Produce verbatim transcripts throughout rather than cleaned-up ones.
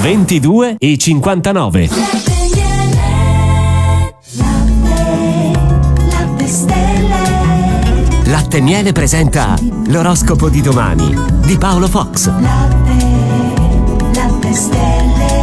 ventidue e cinquantanove. Latte e Miele presenta l'oroscopo di domani di Paolo Fox. Latte, latte stelle.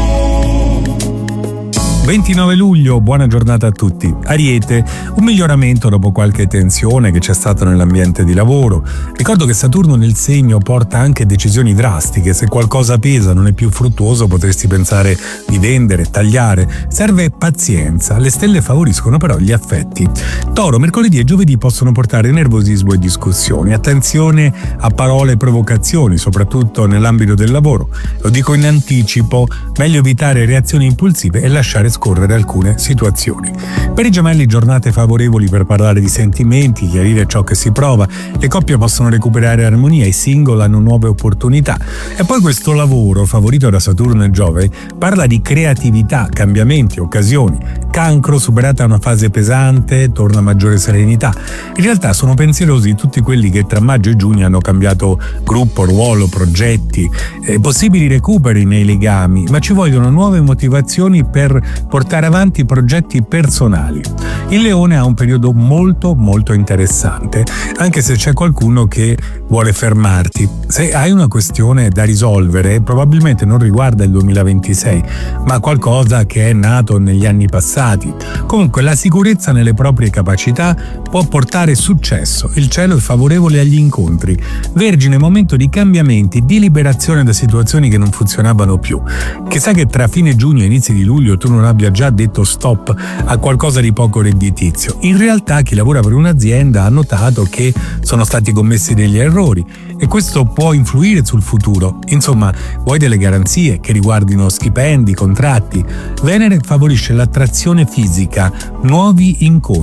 ventinove luglio, buona giornata a tutti. Ariete, un miglioramento dopo qualche tensione che c'è stato nell'ambiente di lavoro. Ricordo che Saturno nel segno porta anche decisioni drastiche. Se qualcosa pesa, non è più fruttuoso, potresti pensare di vendere, tagliare. Serve pazienza. Le stelle favoriscono però gli affetti. Toro, mercoledì e giovedì possono portare nervosismo e discussioni. Attenzione a parole e provocazioni, soprattutto nell'ambito del lavoro. Lo dico in anticipo, meglio evitare reazioni impulsive e lasciare scorrere alcune situazioni. Per i gemelli, giornate favorevoli per parlare di sentimenti, chiarire ciò che si prova, le coppie possono recuperare armonia, i single hanno nuove opportunità. E poi questo lavoro, favorito da Saturno e Giove, parla di creatività, cambiamenti, occasioni. Cancro, superata una fase pesante, torna maggiore serenità. In realtà sono pensierosi tutti quelli che tra maggio e giugno hanno cambiato gruppo, ruolo, progetti, eh, possibili recuperi nei legami, ma ci vogliono nuove motivazioni per portare avanti progetti personali. Il Leone ha un periodo molto molto interessante, anche se c'è qualcuno che vuole fermarti. Se hai una questione da risolvere, probabilmente non riguarda il duemilaventisei, ma qualcosa che è nato negli anni passati. Comunque la sicurezza nelle proprie capacità può portare successo. Il cielo è favorevole agli incontri. Vergine, momento di cambiamenti, di liberazione da situazioni che non funzionavano più. Chissà che tra fine giugno e inizi di luglio tu non abbia già detto stop a qualcosa di poco redditizio. In realtà chi lavora per un'azienda ha notato che sono stati commessi degli errori e questo può influire sul futuro. Insomma, vuoi delle garanzie che riguardino stipendi, contratti? Venere favorisce l'attrazione fisica, nuovi incontri.